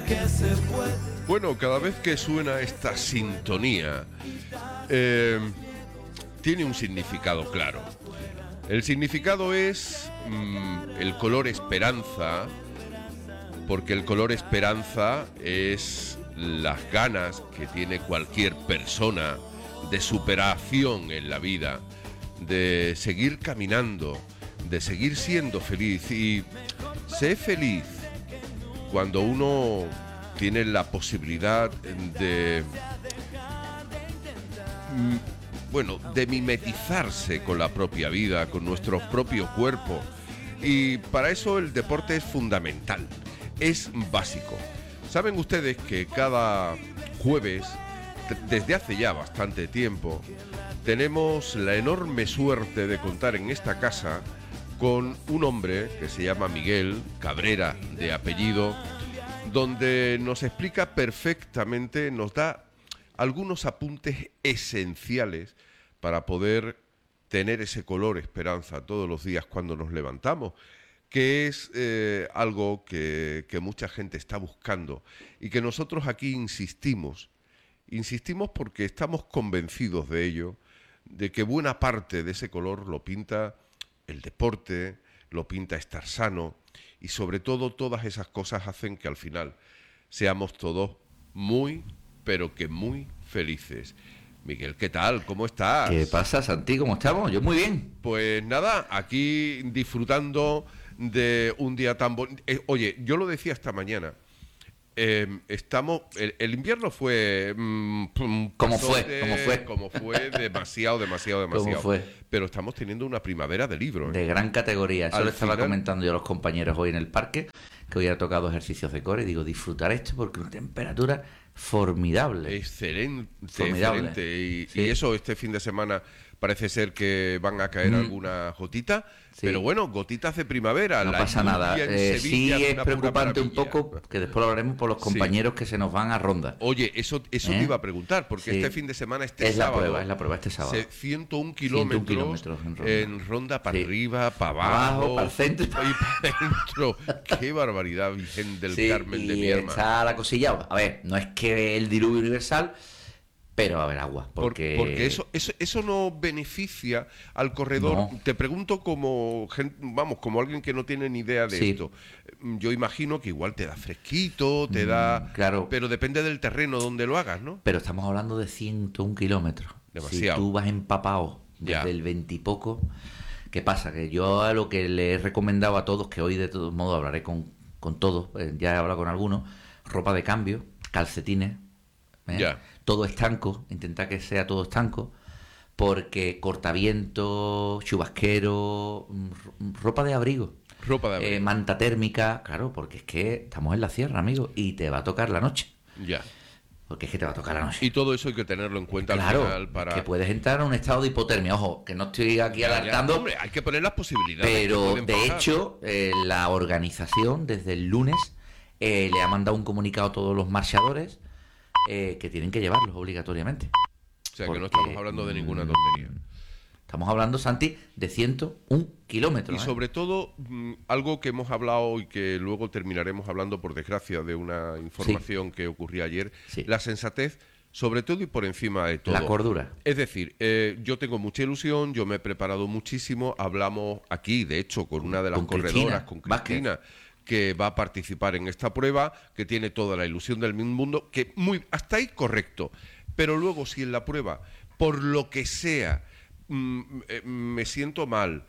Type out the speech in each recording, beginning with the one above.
Bueno, cada vez que suena esta sintonía, tiene un significado claro. El significado es el color esperanza, porque el color esperanza es las ganas que tiene cualquier persona de superación en la vida, de seguir caminando, de seguir siendo feliz. Y sé feliz cuando uno tiene la posibilidad de de mimetizarse con la propia vida, con nuestro propio cuerpo. Y para eso el deporte es fundamental, es básico. Saben ustedes que cada jueves, desde hace ya bastante tiempo, tenemos la enorme suerte de contar en esta casa con un hombre que se llama Miguel Cabrera, de apellido, donde nos explica perfectamente, nos da algunos apuntes esenciales para poder tener ese color esperanza todos los días cuando nos levantamos, que es algo que mucha gente está buscando y que nosotros aquí insistimos porque estamos convencidos de ello, de que buena parte de ese color lo pinta el deporte, lo pinta estar sano, y sobre todo todas esas cosas hacen que al final seamos todos muy, pero que muy felices. Miguel, ¿qué tal? ¿Cómo estás? ¿Qué pasa, Santi? ¿Cómo estamos? Yo muy bien. Pues nada, aquí disfrutando de un día tan bonito. Oye, yo lo decía esta mañana. Estamos. El invierno fue. ¿Cómo fue? Como fue, demasiado. ¿Cómo fue? Pero estamos teniendo una primavera de libros. De gran categoría. Eso Al le estaba final, comentando yo a los compañeros hoy en el parque, que hoy ha tocado ejercicios de core. Y digo, disfrutar esto porque una temperatura formidable. Excelente. Formidable. Excelente. Sí. Y eso, este fin de semana parece ser que van a caer alguna gotita. Sí. Pero bueno, gotitas de primavera. No La pasa nada. lluvia en Sí Sevilla es una pura preocupante un maravilla. poco, que después lo hablaremos por los compañeros que se nos van a ronda. Oye, eso te iba a preguntar, porque Sí. este fin de semana, Es sábado, la prueba este sábado. 101 101 kilómetros en ronda para Sí. arriba, para Abajo, abajo, para el centro. y para dentro. Qué barbaridad, Virgen del Sí, Carmen de y mi hermano. está la cosilla. A ver, no es que el diluvio universal, pero va a haber agua. Porque eso no beneficia al corredor. No. Te pregunto como alguien que no tiene ni idea de Sí. esto. Yo imagino que igual te da fresquito, te da... claro. Pero depende del terreno donde lo hagas, ¿no? Pero estamos hablando de 101 kilómetros. Demasiado. Si tú vas empapado desde Ya. el 20 y poco, ¿qué pasa? Que yo a lo que le he recomendado a todos, que hoy de todos modos hablaré con todos, ya he hablado con algunos, ropa de cambio, calcetines, Ya. todo estanco, intenta que sea todo estanco, porque cortaviento, chubasquero, ropa de abrigo. Ropa de abrigo. Manta térmica, claro, porque es que estamos en la sierra, amigo, y te va a tocar la noche. Ya. Porque es que te va a tocar la noche. Y todo eso hay que tenerlo en cuenta Claro, al final para... que puedes entrar en un estado de hipotermia. Ojo, que no estoy aquí Ya, alertando, hombre, hay que poner las posibilidades. que pero pueden de pasar. hecho la organización desde el lunes le ha mandado un comunicado a todos los marchadores que tienen que llevarlos obligatoriamente. O sea, que no porque, estamos hablando de ninguna tontería. Estamos hablando, Santi, de 101 kilómetros. Y sobre todo, algo que hemos hablado y que luego terminaremos hablando, por desgracia, de una información que ocurría ayer, Sí. la sensatez, sobre todo y por encima de todo. La cordura. Es decir, yo tengo mucha ilusión, yo me he preparado muchísimo, hablamos aquí, de hecho, con una de las Con corredoras, Cristina con Vázquez, Cristina, que va a participar en esta prueba, que tiene toda la ilusión del mundo, que hasta ahí correcto. Pero luego, si en la prueba, por lo que sea, me siento mal,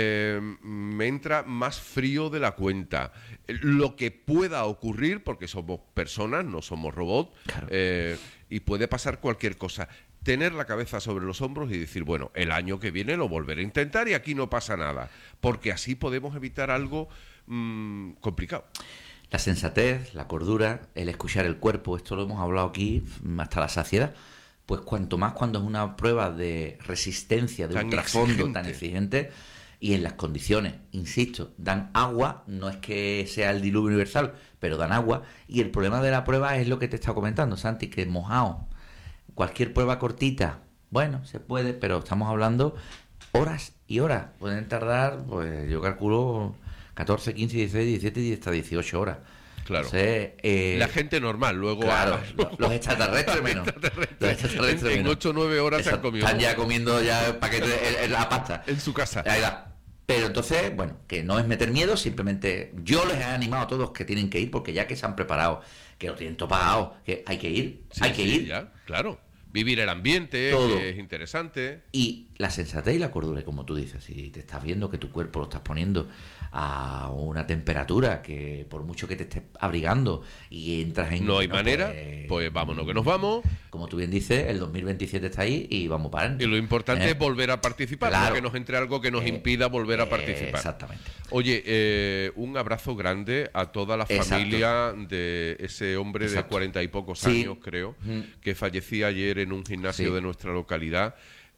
me entra más frío de la cuenta, lo que pueda ocurrir, porque somos personas, no somos robots, Claro. Y puede pasar cualquier cosa. Tener la cabeza sobre los hombros y decir, bueno, el año que viene lo volveré a intentar y aquí no pasa nada, porque así podemos evitar algo complicado. La sensatez, la cordura, el escuchar el cuerpo, esto lo hemos hablado aquí hasta la saciedad. Pues cuanto más cuando es una prueba de resistencia, de Tan ultrafondo exigente. tan exigente, y en las condiciones, insisto, dan agua, no es que sea el diluvio universal, pero dan agua, y el problema de la prueba es lo que te he estado comentando, Santi, que mojado, cualquier prueba cortita, bueno, se puede, pero estamos hablando horas y horas, pueden tardar, pues yo calculo 14, 15, 16, 17 y hasta 18 horas. claro. Entonces, la gente normal, luego... claro, los extraterrestres menos. Los extraterrestres en menos. 8 o 9 horas se han comido. Están ya comiendo ya paquetes la pasta. En su casa. Ahí va. Pero entonces, bueno, que no es meter miedo, simplemente yo les he animado a todos que tienen que ir, porque ya que se han preparado, que lo tienen todo pagado, que hay que ir, Sí, hay que sí, ir. ya, claro. Vivir el ambiente, Todo. que es interesante. Y la sensatez y la cordura, como tú dices, si te estás viendo que tu cuerpo lo estás poniendo a una temperatura que por mucho que te estés abrigando y entras en... No hay manera, pues vámonos que nos vamos. Como tú bien dices, el 2027 está ahí y vamos para Y lo importante es volver a participar, Claro. no que nos entre algo que nos impida volver a participar. Exactamente. Oye, un abrazo grande a toda la Exacto. familia de ese hombre de Exacto. 40 y pocos Sí. años, creo, Mm. que fallecía ayer en un gimnasio Sí. de nuestra localidad.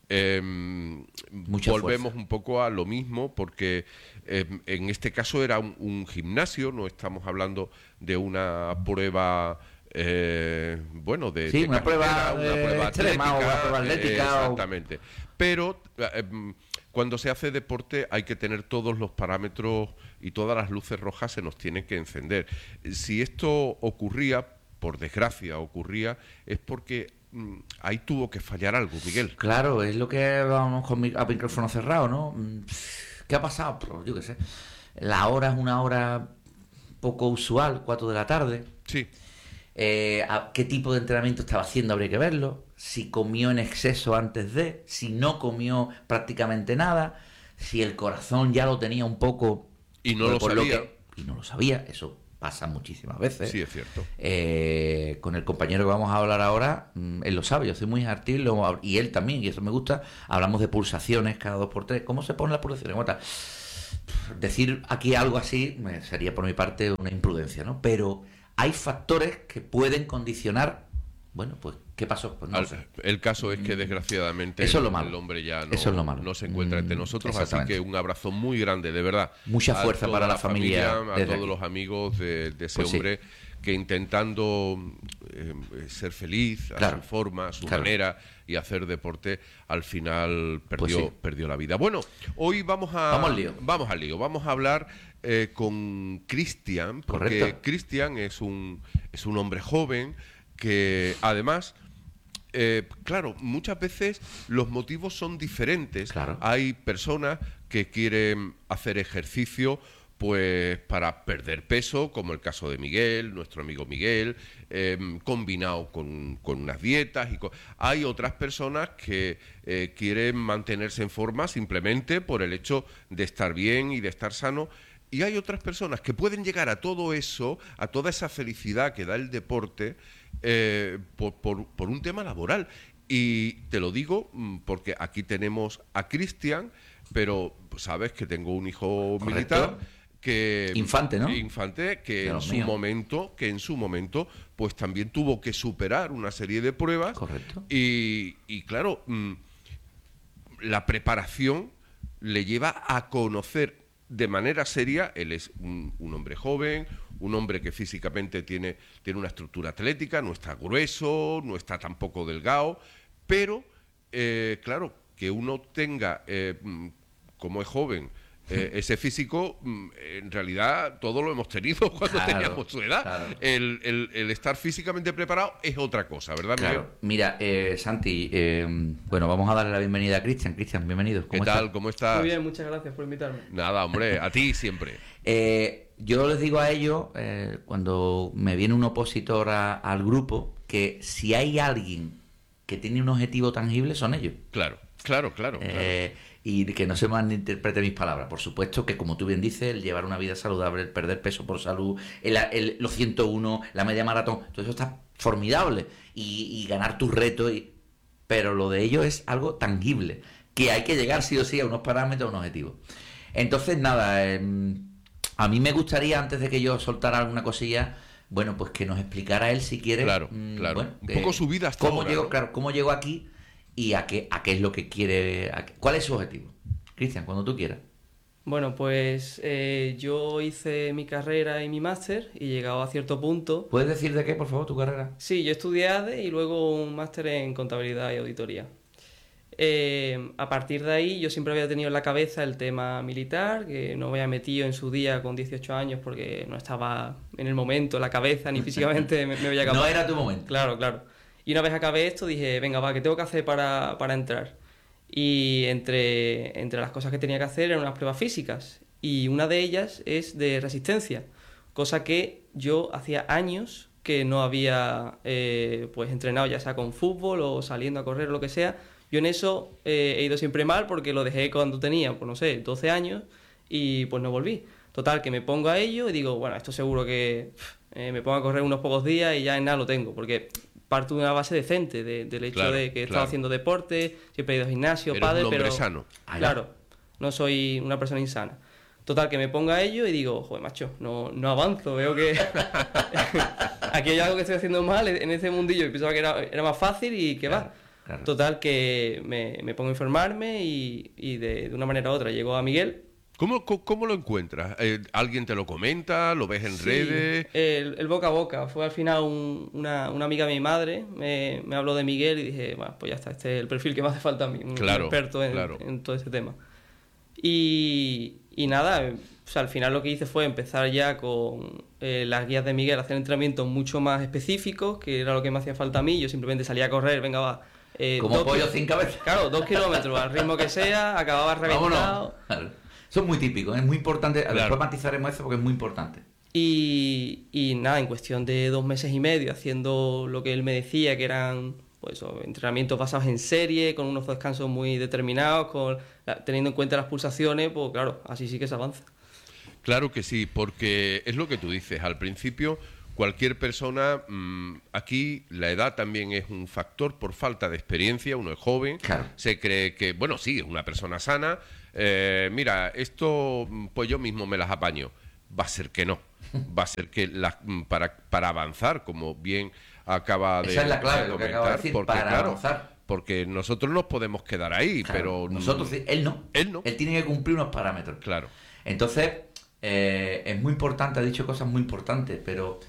Mucha Volvemos fuerza. un poco a lo mismo porque en este caso era un gimnasio, no estamos hablando de una prueba bueno, Sí, de una prueba carretera, una prueba extrema o una prueba atlética o- exactamente. Pero cuando se hace deporte hay que tener todos los parámetros y todas las luces rojas se nos tienen que encender. Si esto ocurría, por desgracia ocurría, es porque ahí tuvo que fallar algo, Miguel. Claro, es lo que vamos con a micrófono cerrado, ¿no? ¿Qué ha pasado? Pues yo qué sé. La hora es una hora poco usual, 4 de la tarde. Sí, ¿Qué tipo de entrenamiento estaba haciendo? Habría que verlo. Si comió en exceso antes de, si no comió prácticamente nada, si el corazón ya lo tenía un poco... y no lo por sabía. y no lo sabía, eso pasa muchísimas veces. Sí, es cierto. Con el compañero que vamos a hablar ahora, él lo sabe, yo soy muy artil y él también, y eso me gusta. Hablamos de pulsaciones cada 2 por 3. ¿Cómo se ponen las pulsaciones? ¿Cómo tal? Decir aquí algo así sería por mi parte una imprudencia, ¿no? Pero hay factores que pueden condicionar, bueno, pues, ¿qué pasó? Pues no lo sé. El caso es que desgraciadamente Eso es lo malo. el hombre ya Eso es lo malo. no se encuentra entre nosotros, así Exactamente. que un abrazo muy grande, de verdad. Mucha A fuerza toda para la familia a desde todos aquí. los amigos de ese Pues sí. hombre que intentando ser feliz a Claro. su forma, a su Claro. manera y hacer deporte, al final Pues sí. perdió la vida. Bueno, hoy vamos Vamos al lío. Vamos al lío. Vamos a hablar con Cristian, porque Correcto. Cristian es un hombre joven que además... claro, muchas veces los motivos son diferentes. Claro. Hay personas que quieren hacer ejercicio pues para perder peso, como el caso de Miguel, nuestro amigo Miguel, combinado con unas dietas. Hay otras personas que quieren mantenerse en forma simplemente por el hecho de estar bien y de estar sano. Y hay otras personas que pueden llegar a todo eso, a toda esa felicidad que da el deporte, por un tema laboral. Y te lo digo porque aquí tenemos a Cristian, pero sabes que tengo un hijo Correcto. militar que Infante, ¿no? Infante que De en los su míos. momento pues también tuvo que superar una serie de pruebas. Correcto. Y claro, la preparación le lleva a conocer de manera seria. Él es un hombre joven, un hombre que físicamente tiene una estructura atlética, no está grueso, no está tampoco delgado, pero claro, que uno tenga, como es joven, ese físico, en realidad todos lo hemos tenido cuando Claro, teníamos su edad. claro. El estar físicamente preparado es otra cosa, ¿verdad, Miguel? Claro. Mira, Santi, bueno, vamos a darle la bienvenida a Cristian. Cristian, bienvenido. ¿Qué ¿Cómo tal? estás? ¿Cómo estás? Muy bien, muchas gracias por invitarme. Nada, hombre, a ti siempre. Yo les digo a ellos, cuando me viene un opositor al grupo, que si hay alguien que tiene un objetivo tangible, son ellos. Claro. Y que no se malinterprete mis palabras. Por supuesto que, como tú bien dices, el llevar una vida saludable, el perder peso por salud, los 101, la media maratón, todo eso está formidable. Y ganar tus retos. Pero lo de ellos es algo tangible, que hay que llegar sí o sí a unos parámetros, a unos objetivos. Entonces, nada, a mí me gustaría, antes de que yo soltara alguna cosilla, bueno, pues que nos explicara él, si quiere. Claro. Bueno, Un poco su vida hasta cómo ahora, llegó, ¿no? claro, cómo llegó aquí y a qué es lo que quiere, cuál es su objetivo. Cristian, cuando tú quieras. Bueno, pues yo hice mi carrera y mi máster y llegado a cierto punto... ¿Puedes decir de qué, por favor, tu carrera? Sí, yo estudié ADE y luego un máster en contabilidad y auditoría. a partir de ahí yo siempre había tenido en la cabeza el tema militar, que no me había metido en su día con 18 años porque no estaba en el momento, en la cabeza, ni físicamente me veía capaz. No era tu momento. Claro, claro. Y una vez acabé esto dije, venga, va, ¿qué tengo que hacer para entrar? Y entre las cosas que tenía que hacer eran unas pruebas físicas. Y una de ellas es de resistencia, cosa que yo hacía años que no había pues entrenado, ya sea con fútbol o saliendo a correr o lo que sea. Yo en eso he ido siempre mal porque lo dejé cuando tenía, pues no sé, 12 años y pues no volví. Total, que me pongo a ello y digo, bueno, esto seguro que me pongo a correr unos pocos días y ya en nada lo tengo, porque parto de una base decente del hecho Claro, de que he estado claro. haciendo deporte, siempre he ido al gimnasio, Eres padre, un hombre pero sano. claro, no soy una persona insana. Total, que me ponga a ello y digo, joder, macho, no avanzo, veo que aquí hay algo que estoy haciendo mal en ese mundillo y pensaba que era más fácil y que va. Claro. Total, que me pongo a informarme y de una manera u otra llego a Miguel. ¿Cómo lo encuentras? ¿Alguien te lo comenta? ¿Lo ves en Sí, redes? el boca a boca. Fue al final una amiga de mi madre, me habló de Miguel y dije, bueno, pues ya está, este es el perfil que me hace falta a mí, un Claro, experto claro. en todo ese tema. Y nada, o sea, al final lo que hice fue empezar ya con las guías de Miguel, hacer entrenamientos mucho más específicos, que era lo que me hacía falta a mí. Yo simplemente salía a correr, venga, va. Como pollo sin cabeza. Claro, 2 kilómetros, al ritmo que sea, acababa reventado. Vámonos. Claro. Eso es muy típico, es muy importante. Claro. Después matizaremos eso porque es muy importante. Y nada, en cuestión de 2 meses y medio, haciendo lo que él me decía, que eran pues, entrenamientos basados en serie, con unos descansos muy determinados, teniendo en cuenta las pulsaciones, pues claro, así sí que se avanza. Claro que sí, porque es lo que tú dices. Al principio, cualquier persona, aquí la edad también es un factor por falta de experiencia. Uno es joven, Claro. se cree que, bueno, sí, es una persona sana. Mira, esto, pues yo mismo me las apaño. Va a ser que no. Va a ser que para avanzar, como bien acaba de Esa es la clave, de lo que acabo de decir, porque, para claro, avanzar. porque nosotros nos podemos quedar ahí, Claro, pero nosotros sí, él no. Él no. Él tiene que cumplir unos parámetros. Claro. Entonces, es muy importante, ha dicho cosas muy importantes, pero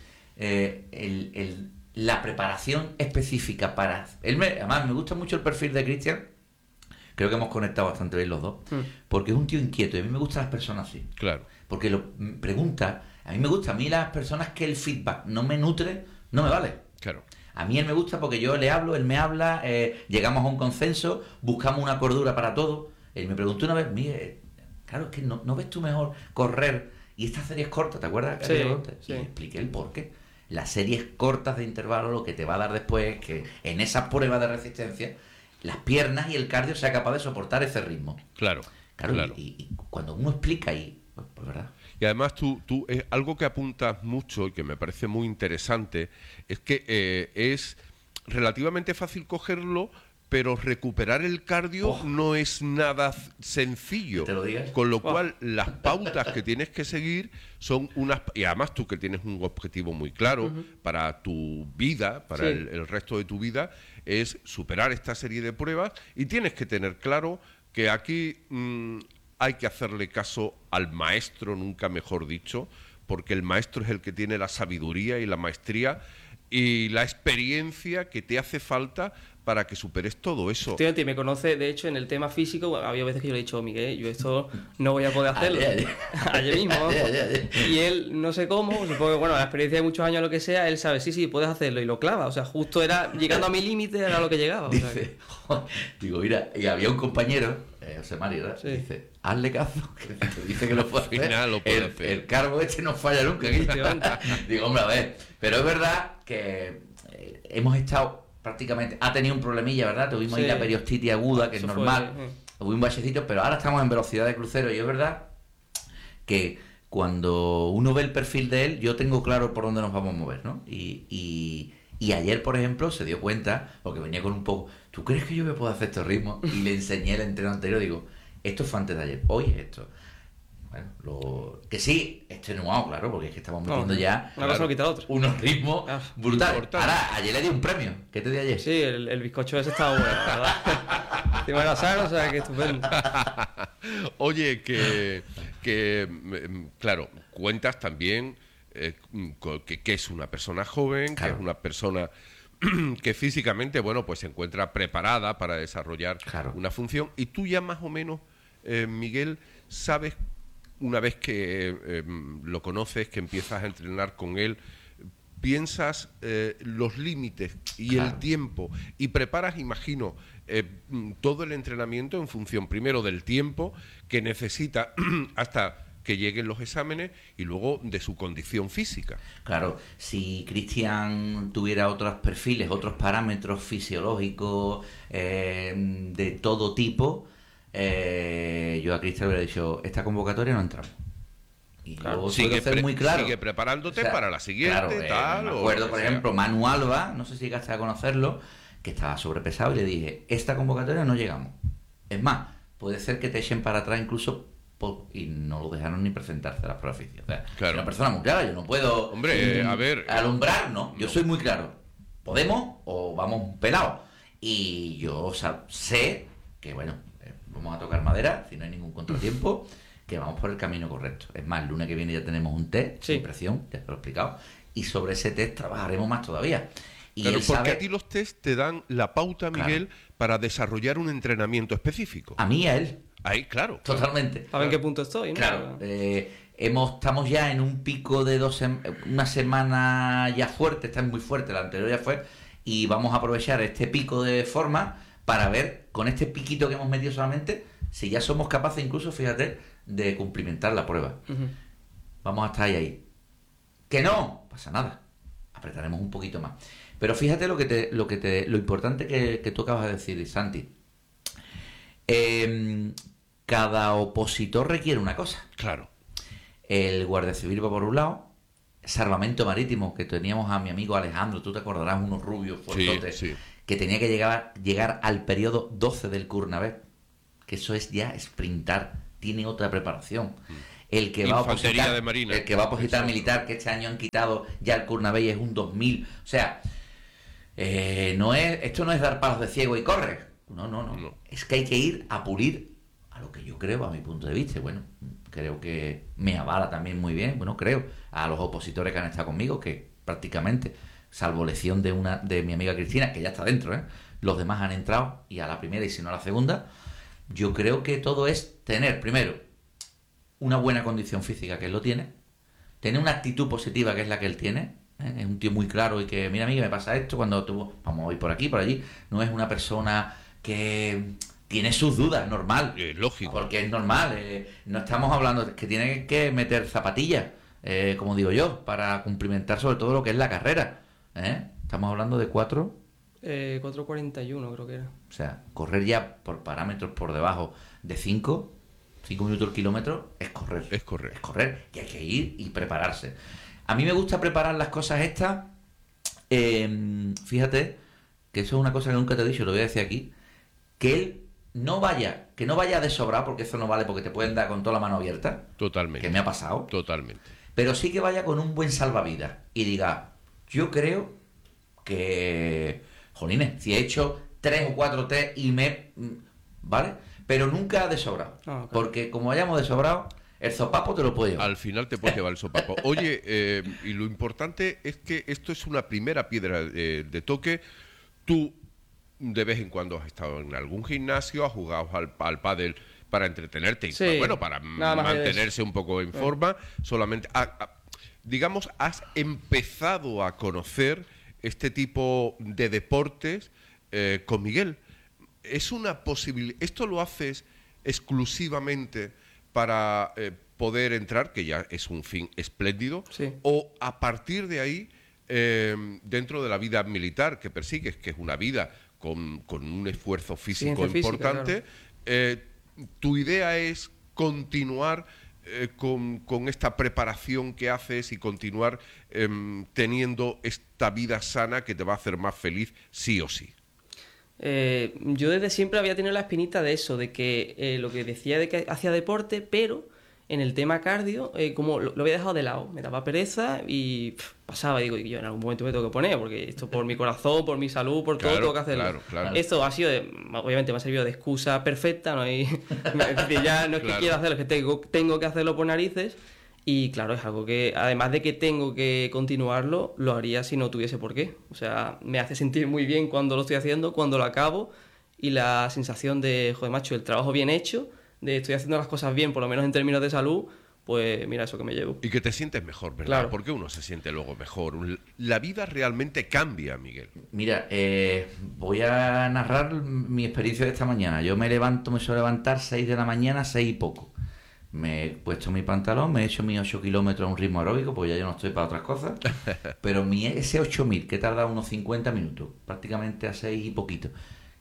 la preparación específica para... Además, me gusta mucho el perfil de Cristian. Creo que hemos conectado bastante bien los dos. Porque es un tío inquieto y a mí me gustan las personas así. Claro. Porque pregunta... A mí me gusta. A mí las personas que el feedback no me nutre, no me vale. Claro. A mí él me gusta porque yo le hablo, él me habla, llegamos a un consenso, buscamos una cordura para todo. Él me preguntó una vez, Miguel, claro, es que no ves tú mejor correr y esta serie es corta, ¿te acuerdas? Sí, Y le expliqué el por qué. Las series cortas de intervalo lo que te va a dar después es que en esas pruebas de resistencia las piernas y el cardio sea capaz de soportar ese ritmo. Claro. Claro, claro. Y cuando uno explica pues verdad. Y además tú algo que apuntas mucho y que me parece muy interesante es que es relativamente fácil cogerlo, pero recuperar el cardio no es nada sencillo. Que te lo digas. Con lo cual, las pautas que tienes que seguir son unas... Y además tú que tienes un objetivo muy claro para tu vida, para Sí. el resto de tu vida, es superar esta serie de pruebas y tienes que tener claro que aquí hay que hacerle caso al maestro, nunca mejor dicho, porque el maestro es el que tiene la sabiduría y la maestría y la experiencia que te hace falta para que superes todo eso. Efectivamente, y me conoce, de hecho, en el tema físico, bueno, había veces que yo le he dicho, Miguel, yo esto no voy a poder hacerlo. Ayer mismo, vamos. Y él, no sé cómo, supongo que, bueno, la experiencia de muchos años, lo que sea, él sabe, sí, puedes hacerlo, y lo clava. O sea, justo era, llegando a mi límite, era lo que llegaba. O sea, Dice, digo, mira, y había un compañero, José Mario, ¿verdad? Sí. Dice, hazle caso, que te dice que lo puede hacer. final lo puede el, hacer. el carbo este no falla nunca. Digo, hombre, a ver, pero es verdad que hemos estado prácticamente, ha tenido un problemilla, ¿verdad? Tuvimos ahí Sí. la periostitis aguda, que es Eso normal, fue, hubo un bachecito, pero ahora estamos en velocidad de crucero y es verdad que cuando uno ve el perfil de él, yo tengo claro por dónde nos vamos a mover, ¿no? Y ayer, por ejemplo, se dio cuenta, porque venía con un poco, ¿tú crees que yo me puedo hacer estos ritmos? Y le enseñé el entreno anterior, digo, esto fue antes de ayer, hoy es esto. Bueno, que sí, extenuado, claro, porque es que estamos metiendo ya una cosa no quita la otra. unos ritmos Ah, brutales. importante. Ahora, ayer le di un premio. ¿Qué te di ayer? Sí, el bizcocho ese estaba bueno, la ¿verdad? Encima era sano, o sea, que estupendo. Oye, claro, cuentas también que es una persona joven, Claro. que es una persona que físicamente, bueno, pues se encuentra preparada para desarrollar Claro. una función, y tú ya más o menos, Miguel, sabes, una vez que lo conoces, que empiezas a entrenar con él, piensas los límites y Claro. el tiempo, y preparas, imagino, todo el entrenamiento en función primero del tiempo que necesita hasta que lleguen los exámenes, y luego de su condición física. Claro, si Cristian tuviera otros perfiles, otros parámetros fisiológicos de todo tipo, yo a Cristian le hubiera dicho, esta convocatoria no entramos. Y Claro, yo suelo ser muy claro. Sigue preparándote O sea, para la siguiente, claro, tal. me o acuerdo, lo que por sea. ejemplo, Manu Alba, no sé si llegaste a conocerlo, que estaba sobrepesado, y le dije, esta convocatoria no llegamos. Es más, puede ser que te echen para atrás incluso y no lo dejaron ni presentarse a las pruebas físicas. O sea, Claro. soy una persona muy clara, yo no puedo Hombre, a ver, alumbrar, ¿no? Yo no. soy muy claro. ¿Podemos o vamos pelados? Y yo sé que, bueno, vamos a tocar madera, si no hay ningún contratiempo, que vamos por el camino correcto. Es más, el lunes que viene ya tenemos un test Sí. sin presión, ya te lo he explicado, y sobre ese test trabajaremos más todavía. Y Claro, él porque sabe, a ti los test te dan la pauta, Claro. Miguel, para desarrollar un entrenamiento específico. a mí y a él, Ahí, claro. totalmente. A ver en qué punto estoy, ¿no? Claro, estamos ya en un pico de una semana ya fuerte, está muy fuerte, la anterior ya fue, y vamos a aprovechar este pico de forma para ver, con este piquito que hemos metido solamente, si ya somos capaces incluso, fíjate, de cumplimentar la prueba. Ujú. Vamos a estar ahí. Que no, pasa nada. Apretaremos un poquito más. Pero fíjate lo importante que tú acabas de decir, Santi. Cada opositor requiere una cosa. Claro. El Guardia Civil va por un lado, Salvamento Marítimo, que teníamos a mi amigo Alejandro, tú te acordarás, unos rubios fuertotes, sí. que tenía que llegar al periodo 12 del Curnavet, que eso es ya sprintar, tiene otra preparación. El que va a Infantería opositar, de Marina. el que va a opositar Exacto. militar, que este año han quitado ya el Curnavet y es un 2000. O sea, esto no es dar palos de ciego y correr. No. No. Es que hay que ir a pulir a lo que yo creo, a mi punto de vista. Bueno, creo que me avala también muy bien. Bueno, creo a los opositores que han estado conmigo, que prácticamente, salvo lección de mi amiga Cristina, que ya está dentro, los demás han entrado y a la primera y si no a la segunda. Yo creo que todo es tener, primero, una buena condición física, que él lo tiene, tener una actitud positiva, que es la que él tiene. Es un tío muy claro y que, mira, amiga, me pasa esto cuando vamos a ir por aquí, por allí. No es una persona que tiene sus dudas, normal. Es lógico. Porque es normal. No estamos hablando de que tiene que meter zapatillas, como digo yo, para cumplimentar sobre todo lo que es la carrera. Estamos hablando de 4:41 creo que era. o sea, correr ya por parámetros por debajo de 5 minutos el kilómetro es correr. Es correr. Es correr. Y hay que ir y prepararse. A mí me gusta preparar las cosas estas. Fíjate que eso es una cosa que nunca te he dicho, lo voy a decir aquí. Que él no vaya de sobrado, porque eso no vale, porque te pueden dar con toda la mano abierta. Totalmente. Que me ha pasado. Totalmente. Pero sí que vaya con un buen salvavidas y diga, yo creo que, jolines, si he hecho 3 o 4 test y ¿vale? Pero nunca de sobrado. Ah, claro. Porque como vayamos de sobrado, el sopapo te lo puede llevar. Al final te puedes llevar el sopapo. Oye, y lo importante es que esto es una primera piedra de toque. Tú de vez en cuando has estado en algún gimnasio, has jugado al pádel para entretenerte y Sí, para nada más de mantenerse un poco en forma. Solamente, digamos, has empezado a conocer este tipo de deportes con Miguel. Es una posibilidad. Esto lo haces exclusivamente para poder entrar, que ya es un fin espléndido, Sí. o a partir de ahí, dentro de la vida militar que persigues, que es una vida con un esfuerzo físico Ciencia física, importante, tu idea es continuar con esta preparación que haces y continuar teniendo esta vida sana que te va a hacer más feliz sí o sí. Yo desde siempre había tenido la espinita de eso, de que lo que decía de que hacía deporte, pero en el tema cardio, como lo había dejado de lado, me daba pereza y pasaba, y digo, yo en algún momento me tengo que poner, porque esto por mi corazón, por mi salud, por todo, Claro, tengo que hacerlo. claro. Esto ha sido, obviamente me ha servido de excusa perfecta, no hay, es decir, ya no es que Claro. quiera hacerlo, es que tengo que hacerlo por narices. Y claro, es algo que, además de que tengo que continuarlo, lo haría si no tuviese por qué. O sea, me hace sentir muy bien cuando lo estoy haciendo, cuando lo acabo, y la sensación de, joder, macho, el trabajo bien hecho, de estoy haciendo las cosas bien, por lo menos en términos de salud, pues mira, eso que me llevo. Y que te sientes mejor, ¿verdad? Claro. Porque uno se siente luego mejor. La vida realmente cambia, Miguel. Mira, voy a narrar mi experiencia de esta mañana. Yo me suelo levantar 6 de la mañana, 6 y poco. Me he puesto mi pantalón, me he hecho mis 8 kilómetros a un ritmo aeróbico, pues ya yo no estoy para otras cosas. Pero ese 8000, que tarda unos 50 minutos, prácticamente a 6 y poquito,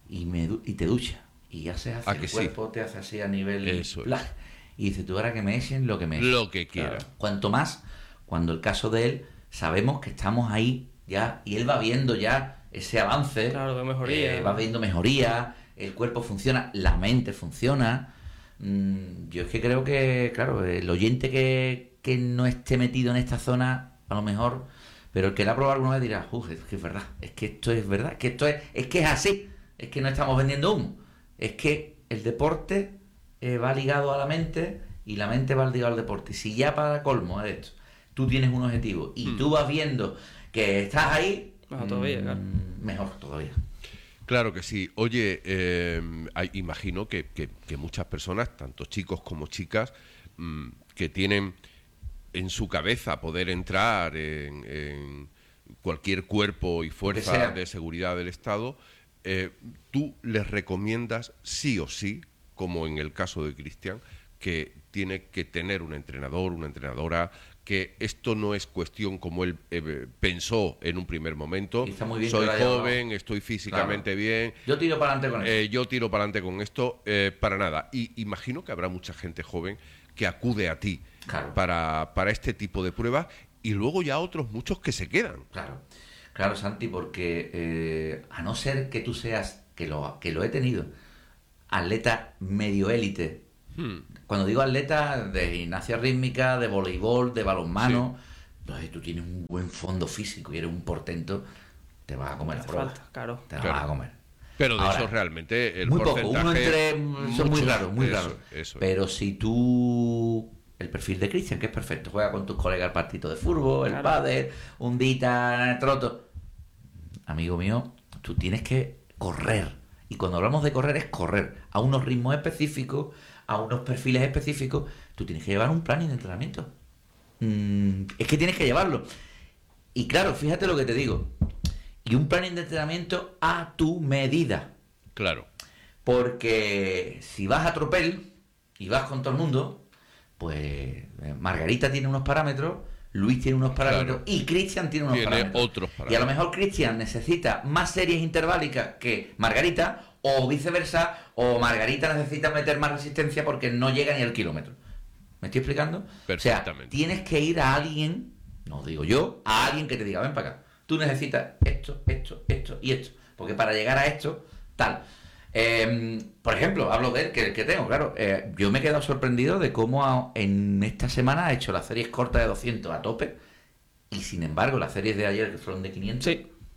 y te duchas, y haces así, el cuerpo te hace así a nivel... Eso es. Y dices, tú ahora que me echen lo que me echen. Lo que quiera. Claro. Cuanto más, cuando el caso de él, sabemos que estamos ahí ya, y él va viendo ya ese avance. Claro, de mejoría. Va viendo mejoría, el cuerpo funciona, la mente funciona. Yo es que creo que, claro, el oyente que no esté metido en esta zona, a lo mejor, pero el que la ha probado alguna vez dirá, es que es verdad, es que esto es verdad, que esto es que es así, es que no estamos vendiendo humo, es que el deporte va ligado a la mente y la mente va ligado al deporte. Y si ya para colmo de esto, tú tienes un objetivo y tú vas viendo que estás ahí, Mejor todavía, claro. Mejor todavía. Claro que sí. Oye, imagino que muchas personas, tanto chicos como chicas, que tienen en su cabeza poder entrar en cualquier cuerpo y fuerza de seguridad del Estado, tú les recomiendas sí o sí, como en el caso de Cristian, que tiene que tener un entrenador, una entrenadora, que esto no es cuestión como él pensó en un primer momento. Bien, soy joven, estoy físicamente bien. Yo tiro para adelante con esto. Yo tiro para adelante con esto, para nada. Y imagino que habrá mucha gente joven que acude a ti para este tipo de pruebas y luego ya otros muchos que se quedan. Claro, Santi, porque a no ser que tú seas, que lo he tenido, atleta medio élite. Cuando digo atleta, de gimnasia rítmica, de voleibol, de balonmano, entonces tú tienes un buen fondo físico y eres un portento, te vas a comer la prueba. Te la vas a comer. Pero de eso realmente el muy porcentaje... poco, uno entre... Son muy raros, muy raros. Pero si tú... El perfil de Cristian, que es perfecto, juega con tus colegas el partido de fútbol, el pádel, un dita, el troto. Amigo mío, tú tienes que correr. Y cuando hablamos de correr, es correr a unos ritmos específicos, a unos perfiles específicos. Tú tienes que llevar un plan de entrenamiento. Es que tienes que llevarlo. Y claro, fíjate lo que te digo. Y un plan de entrenamiento a tu medida. Claro. Porque si vas a tropel y vas con todo el mundo, pues Margarita tiene unos parámetros, Luis tiene unos parámetros y Cristian tiene unos parámetros. Otros parámetros. Y a lo mejor Cristian necesita más series interválicas que Margarita, o viceversa, o Margarita necesita meter más resistencia porque no llega ni al kilómetro. ¿Me estoy explicando? Perfectamente. O sea, tienes que ir a alguien, no digo yo, a alguien que te diga, ven para acá. Tú necesitas esto, esto, esto y esto. Porque para llegar a esto, tal. Por ejemplo, hablo de él, que tengo, claro. Yo me he quedado sorprendido de cómo en esta semana ha hecho las series cortas de 200 a tope. Y sin embargo, las series de ayer, que fueron de 500,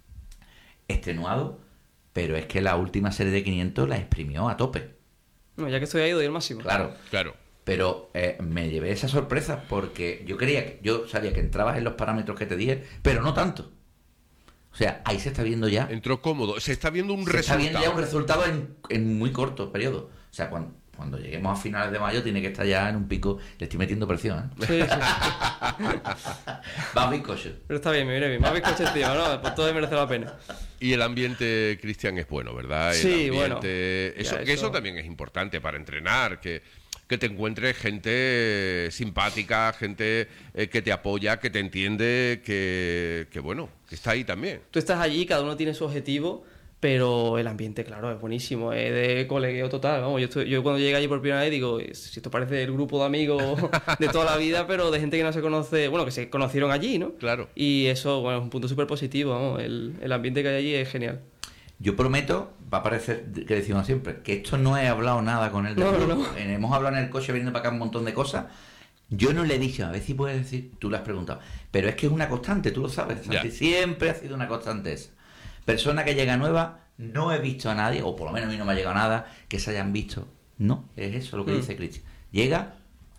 extenuado. Pero es que la última serie de 500 la exprimió a tope. No, ya que estoy ahí, doy el máximo. Claro. Pero me llevé esa sorpresa porque yo sabía que entrabas en los parámetros que te dije, pero no tanto. O sea, ahí se está viendo ya. Entró cómodo. Se está viendo un resultado. Se está viendo ya un resultado en muy corto periodo. O sea, cuando lleguemos a finales de mayo tiene que estar ya en un pico. Le estoy metiendo presión, ¿eh? Sí. Más bizcocho. Pero está bien, me viene bien. Más bizcocho encima, ¿no? Pues todo merece la pena. Y el ambiente, Cristian, es bueno, ¿verdad? Sí, bueno. Eso también es importante para entrenar, que te encuentres gente simpática, gente que te apoya, que te entiende, que bueno, que está ahí también. Tú estás allí, cada uno tiene su objetivo, pero el ambiente, claro, es buenísimo, es de colegueo total. Vamos, yo cuando llegué allí por primera vez digo, si esto parece el grupo de amigos de toda la vida, pero de gente que no se conoce, bueno, que se conocieron allí, ¿no? Claro. Y eso, bueno, es un punto súper positivo, vamos, el ambiente que hay allí es genial. Yo prometo, va a parecer que decimos siempre, que esto no he hablado nada con él. No. Hemos hablado en el coche viniendo para acá un montón de cosas. Yo no le he dicho, a ver si puedes decir, tú le has preguntado, pero es que es una constante, tú lo sabes, Santi, siempre ha sido una constante esa. Persona que llega nueva, no he visto a nadie, o por lo menos a mí no me ha llegado nada, que se hayan visto. No, es eso lo que dice Cristian. Llega,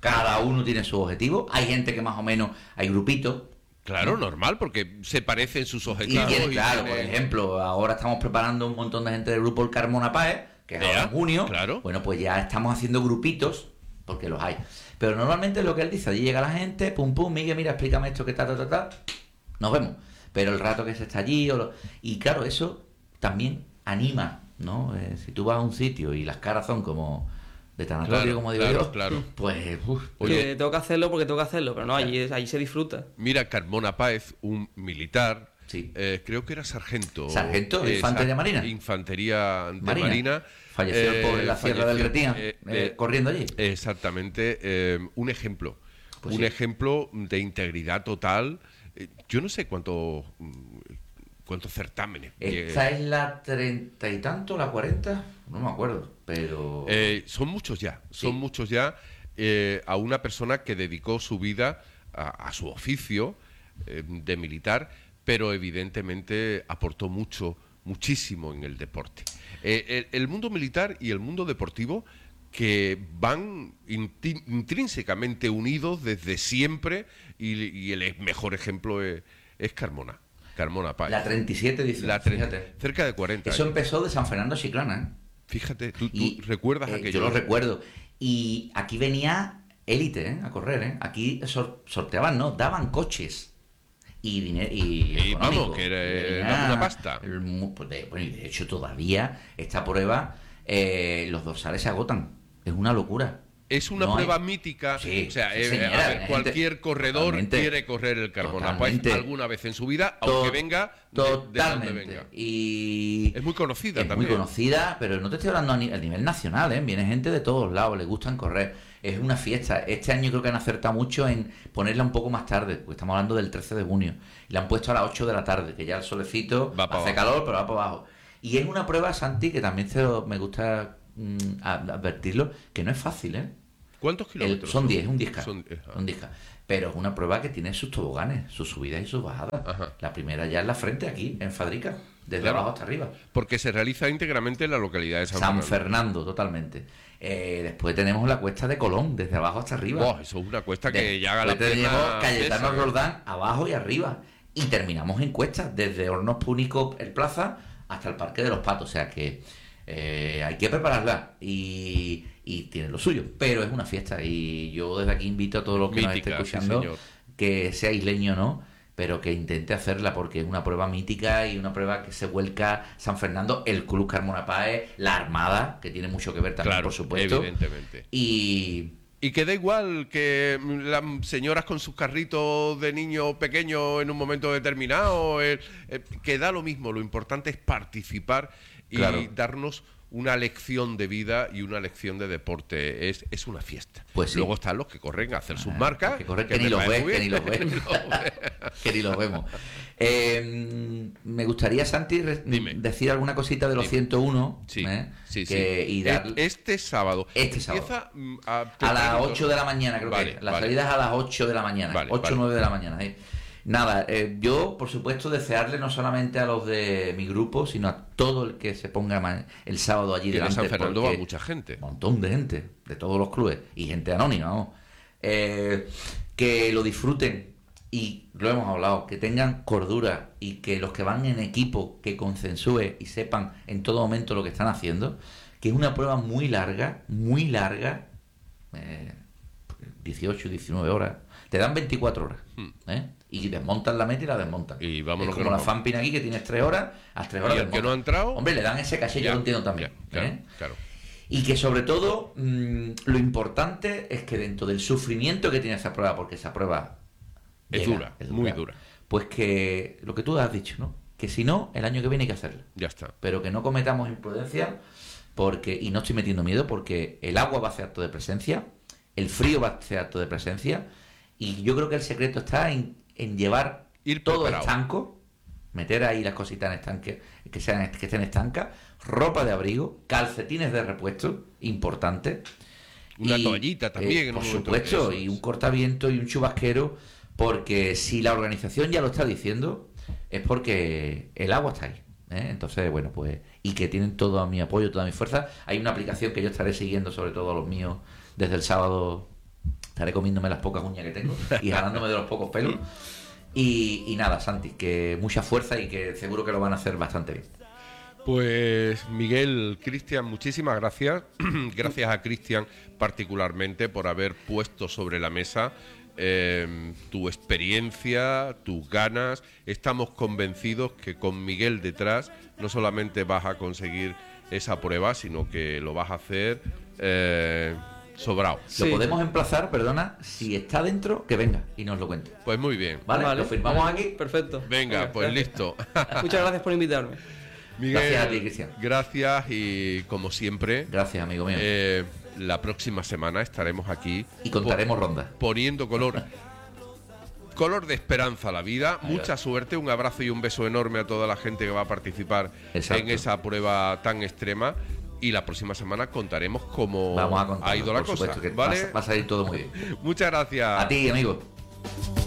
Cada uno tiene su objetivo. Hay gente que más o menos, hay grupitos. Claro, normal, porque se parecen sus Y objetivos. claro, por ejemplo, ahora estamos preparando un montón de gente del grupo El Carmona Páez, que es ahora en junio. Claro. Bueno, pues ya estamos haciendo grupitos, porque los hay. Pero normalmente es lo que él dice, allí llega la gente, pum pum, Miguel, mira, explícame esto, que nos vemos. Pero el rato que se está allí, y claro, eso también anima, ¿no? Si tú vas a un sitio y las caras son como de tanatorio, Claro, como digo claro, yo, claro. pues... Oye, Que tengo que hacerlo porque tengo que hacerlo, pero no, allí se disfruta. mira, Carmona Páez, un militar, Sí. creo que era sargento. Sargento de Infantería Marina. Infantería de Marina. Falleció el pobre en la Sierra del Retía, corriendo allí. Exactamente, un ejemplo. Pues un sí. ejemplo de integridad total. Yo no sé cuántos certámenes. Esta es la 30 y tanto, la 40, no me acuerdo, pero... Son muchos ya, Sí. son muchos ya, a una persona que dedicó su vida a su oficio de militar, pero evidentemente aportó muchísimo en el deporte. El mundo militar y el mundo deportivo, que van intrínsecamente unidos desde siempre, y el mejor ejemplo es Carmona Páez. La 37 dice, fíjate. Cerca de 40 Eso años. empezó de San Fernando Chiclana, ¿eh? Fíjate, tú Y, recuerdas aquello. yo lo recuerdo. Y aquí venía élite, ¿eh? A correr, ¿eh? Aquí sorteaban, ¿no? Daban coches. Y dinero. Y vamos, que era una pasta. Pues bueno, y de hecho todavía esta prueba, los dorsales se agotan. Es una locura. Es una No prueba hay- mítica. Sí, o sea, sí, señora, a ver, gente- cualquier corredor totalmente. quiere correr el Carmona Páez Totalmente. alguna vez en su vida, aunque venga de donde Totalmente. venga. Y Es muy conocida es también. muy conocida, pero no te estoy hablando a nivel nacional, ¿eh? Viene gente de todos lados, le gustan correr. Es una fiesta. Este año creo que han acertado mucho en ponerla un poco más tarde, porque estamos hablando del 13 de junio. Y la han puesto a las 8 de la tarde, que ya el solecito Va para hace abajo. calor, pero va para abajo. Y es una prueba, Santi, que también me gusta advertirlo, que no es fácil, ¿eh? ¿Cuántos kilómetros? Son 10, un 10K. Son- Un 10K. Pero es una prueba que tiene sus toboganes, sus subidas y sus bajadas. Ajá. La primera ya en la frente, aquí, en Fadrica, desde Claro. abajo hasta arriba. Porque se realiza íntegramente en la localidad de San San Fernando. Fernando, totalmente. Después tenemos la cuesta de Colón, desde abajo hasta arriba. Buah, eso es una cuesta que ya haga la Después tenemos pierna Cayetano tesa, ¿eh? Roldán, abajo y arriba. Y terminamos en cuestas, desde Hornos Púnico, el Plaza, hasta el Parque de los Patos. O sea que hay que prepararla y tiene lo suyo. Pero es una fiesta y yo desde aquí invito a todos los que nos Mítica, estén sí, escuchando, señor. que sea isleño o no, pero que intente hacerla porque es una prueba mítica y una prueba que se vuelca San Fernando, el Club Carmona Páez, la Armada, que tiene mucho que ver también, Claro, por supuesto. evidentemente. Y Y que da igual que las señoras con sus carritos de niño pequeño en un momento determinado, que da lo mismo. Lo importante es participar y Claro. darnos una lección de vida y una lección de deporte. Es una fiesta. Pues sí. Luego están los que corren a hacer sus marcas. que corren, que me ni los parece ves, muy que ni los bien. ves. Que ni los vemos. Me gustaría, Santi, Dime. decir alguna cosita de los Dime. 101. Sí, sí, que, sí. Y dar, Este sábado. Este sábado. Empieza a las 8 de la mañana, creo Vale, que. La vale. salida es a las 8 de la mañana. Vale, 8 o vale. 9 de la mañana. Nada, yo, por supuesto, desearle no solamente a los de mi grupo, sino a todo el que se ponga el sábado allí Y en delante. San Fernando va porque mucha gente. un montón de gente, de todos los clubes, y gente anónima, vamos. Que lo disfruten y lo hemos hablado, que tengan cordura y que los que van en equipo, que consensúen y sepan en todo momento lo que están haciendo, que es una prueba muy larga, 18, 19 horas, te dan 24 horas, y desmontan la meta y la desmontan. Y vámonos es que como nos la vamos. Fampin aquí, que tienes 3 horas, a las 3 horas Y el que desmontan. no ha entrado, Hombre, le dan ese caché, yo ya, lo entiendo también. ya, claro, ¿eh? claro. Y que sobre todo lo importante es que dentro del sufrimiento que tiene esa prueba, porque esa prueba Es dura, muy dura. pues que lo que tú has dicho, ¿no? Que si no, el año que viene hay que hacerla. Ya está. Pero que no cometamos imprudencia, y no estoy metiendo miedo, porque el agua va a ser acto de presencia, el frío va a ser acto de presencia, y yo creo que el secreto está en llevar Ir todo preparado. estanco, meter ahí las cositas en estanque, que estén estancas, ropa de abrigo, calcetines de repuesto, importante. Una toallita también, en Por un momento. supuesto, Eso y es. un cortaviento y un chubasquero, porque si la organización ya lo está diciendo, es porque el agua está ahí. Entonces, bueno, pues, y que tienen todo mi apoyo, toda mi fuerza. Hay una aplicación que yo estaré siguiendo, sobre todo a los míos, desde el sábado Estaré comiéndome las pocas uñas que tengo y jalándome de los pocos pelos. Y nada, Santi, que mucha fuerza y que seguro que lo van a hacer bastante bien. Pues Miguel, Cristian, muchísimas gracias. Gracias a Cristian particularmente por haber puesto sobre la mesa tu experiencia, tus ganas. Estamos convencidos que con Miguel detrás no solamente vas a conseguir esa prueba, sino que lo vas a hacer sobrado. Lo podemos emplazar, perdona, si está dentro, que venga y nos lo cuente. Pues muy bien. ¿Vale? Lo firmamos aquí. Perfecto. Venga, pues gracias. Listo. Muchas gracias por invitarme. Miguel, Gracias a ti, Cristian. Gracias y como siempre, Gracias, amigo mío. la próxima semana estaremos aquí Y contaremos rondas. poniendo color de esperanza a la vida. Mucha suerte, un abrazo y un beso enorme a toda la gente que va a participar Exacto. en esa prueba tan extrema. Y la próxima semana contaremos cómo Vamos a contar. ha ido la por cosa. supuesto, que ¿Vale? va a salir todo muy bien. Muchas gracias. A ti, amigo.